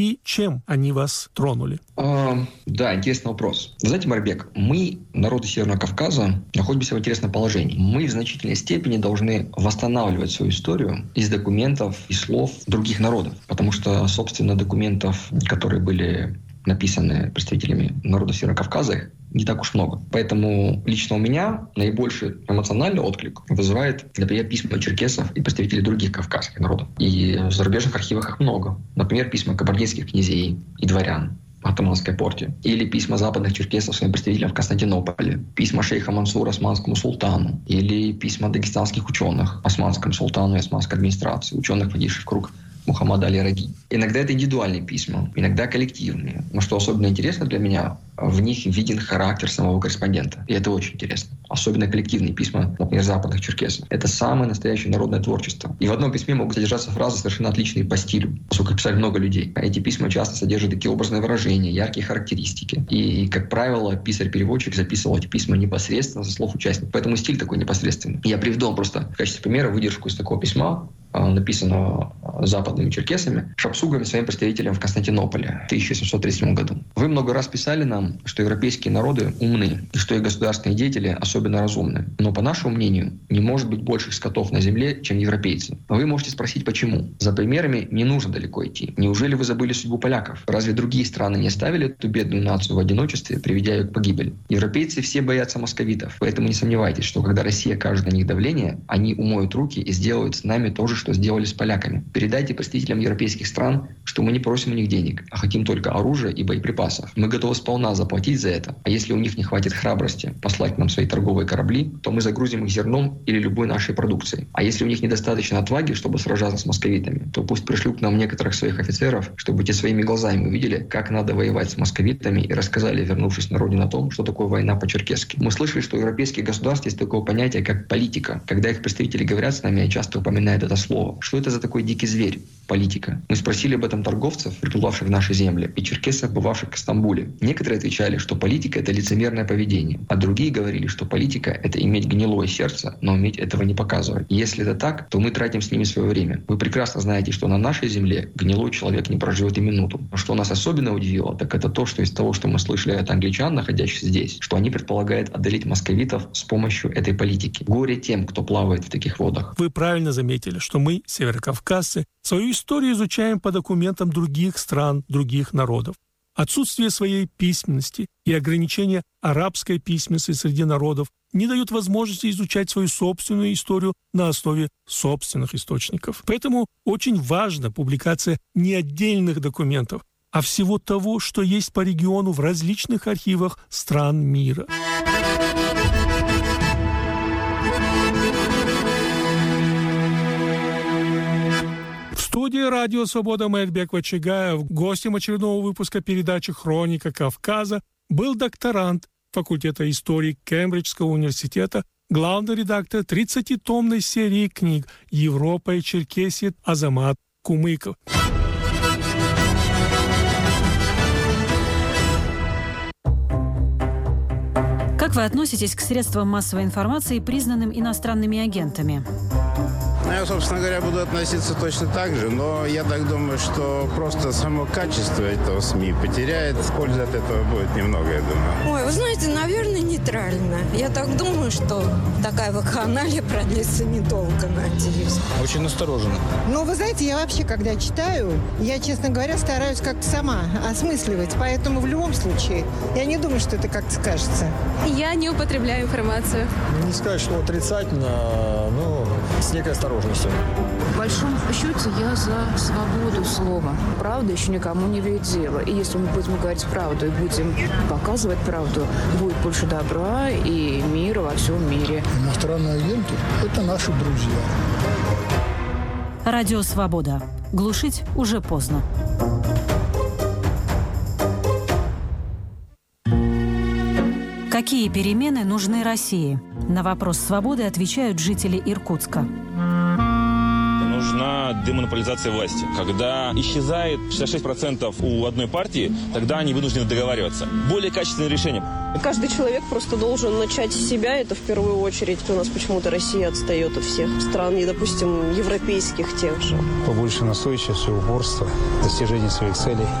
и чем они вас тронули? Да, интересный вопрос. Вы знаете, Марбек, мы, народы Северного Кавказа, находимся в интересном положении. Мы в значительной степени должны восстанавливать свою историю из документов и слов других народов. Потому что, собственно, документов, которые были написаны представителями народа Северного Кавказа, их не так уж много. Поэтому лично у меня наибольший эмоциональный отклик вызывает, например, письма черкесов и представителей других кавказских народов. И в зарубежных архивах их много. Например, письма кабардинских князей и дворян в Атаманской порте. Или письма западных черкесов своим представителям в Константинополе. Письма шейха Мансура османскому султану. Или письма дагестанских ученых османскому султану и османской администрации. Ученых, входивших в круг Мухаммада Али-Раги. Иногда это индивидуальные письма, иногда коллективные. Но что особенно интересно для меня, в них виден характер самого корреспондента. И это очень интересно. Особенно коллективные письма, например, западных черкесов. Это самое настоящее народное творчество. И в одном письме могут содержаться фразы совершенно отличные по стилю, поскольку писали много людей. Эти письма часто содержат такие образные выражения, яркие характеристики. И, как правило, писарь-переводчик записывал эти письма непосредственно со слов участников. Поэтому стиль такой непосредственный. Я приведу вам просто в качестве примера выдержку из такого письма, написанного западными черкесами, шапсугами, своим представителям в Константинополе в 1737 году. Вы много раз писали нам, что европейские народы умны, и что их государственные деятели особенно разумны. Но, по нашему мнению, не может быть больших скотов на земле, чем европейцы. Вы можете спросить, почему? За примерами не нужно далеко идти. Неужели вы забыли судьбу поляков? Разве другие страны не оставили эту бедную нацию в одиночестве, приведя ее к погибели? Европейцы все боятся московитов, поэтому не сомневайтесь, что когда Россия окажет на них давление, они умоют руки и сделают с нами то же, что сделали с поляками. Передайте представителям европейских стран, что мы не просим у них денег, а хотим только оружия и боеприпасов. Мы готовы сполна заплатить за это. А если у них не хватит храбрости послать нам свои торговые корабли, то мы загрузим их зерном или любой нашей продукцией. А если у них недостаточно отваги, чтобы сражаться с московитами, то пусть пришлют к нам некоторых своих офицеров, чтобы те своими глазами увидели, как надо воевать с московитами, и рассказали, вернувшись на родину, о том, что такое война по-черкесски. Мы слышали, что у европейских государств есть такое понятие, как политика. Когда их представители говорят с нами, я часто упоминаю это слово. Что это за такой дикий зверь? Политика. Мы спросили об этом торговцев, приплывавших в наши земли, и черкесов, бывавших в Стамбуле. Некоторые отвечали, что политика — это лицемерное поведение, а другие говорили, что политика — это иметь гнилое сердце, но уметь этого не показывать. И если это так, то мы тратим с ними свое время. Вы прекрасно знаете, что на нашей земле гнилой человек не проживет и минуту. Но что нас особенно удивило, так это то, что из того, что мы слышали от англичан, находящихся здесь, что они предполагают одолеть московитов с помощью этой политики. Горе тем, кто плавает в таких водах. Вы правильно заметили, что мы, северокавказцы, свою историю изучаем по документам других стран, других народов. Отсутствие своей письменности и ограничение арабской письменности среди народов не дают возможности изучать свою собственную историю на основе собственных источников. Поэтому очень важна публикация не отдельных документов, а всего того, что есть по региону в различных архивах стран мира. В студии «Радио Свобода» Маякбек Вачигаев, гостем очередного выпуска передачи «Хроника Кавказа» был докторант факультета истории Кембриджского университета, главный редактор 30-томной серии книг «Европа и Черкесия» Азамат Кумыков. Как вы относитесь к средствам массовой информации, признанным иностранными агентами? Я, собственно говоря, буду относиться точно так же, но я так думаю, что просто само качество этого СМИ потеряет, пользы от этого будет немного, я думаю. Ой, вы знаете, наверное, нейтрально. Я так думаю, что такая вакханалия продлится недолго, надеюсь. Очень настороженно. Ну, вы знаете, я вообще, когда читаю, я, честно говоря, стараюсь как-то сама осмысливать, поэтому в любом случае я не думаю, что это как-то скажется. Я не употребляю информацию. Не сказать, что отрицательно, но с некой осторожностью. В большом счете я за свободу слова. Правда еще никому не вредит дело. И если мы будем говорить правду и будем показывать правду, будет больше добра и мира во всем мире. Иностранные агенты – это наши друзья. Радио «Свобода». Глушить уже поздно. Какие перемены нужны России? На вопрос «Свободы» отвечают жители Иркутска. нужна демонополизация власти. Когда исчезает 66% у одной партии, тогда они вынуждены договариваться. Более качественное решение. Каждый человек просто должен начать с себя, это в первую очередь. У нас почему-то Россия отстает от всех стран, и, допустим, европейских тех же. Побольше настойчивости, упорства, достижения своих целей.